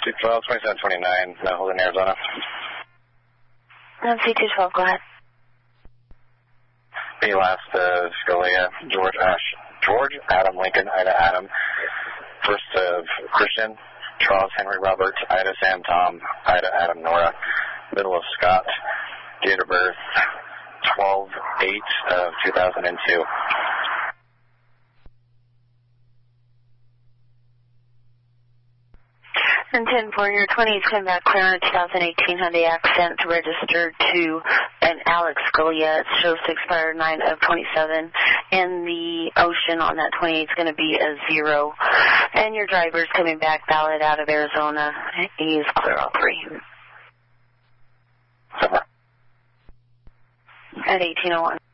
212, 2729, Holden, Arizona. C212, go ahead. The last Scalia, George Adam Lincoln, Ida Adam. First of Christian, Charles Henry Robert, Ida Sam Tom, Ida Adam Nora. Middle of Scott, date of birth 12/8 of 2002. And 10 for your 2010 back clear on a 2018 Hyundai Accent registered to an Alex Scalia. It shows to expire 9 of 27. And the ocean on that 28 is going to be a 0. And your driver's coming back valid out of Arizona. He is clear all 3. Super. At 1801.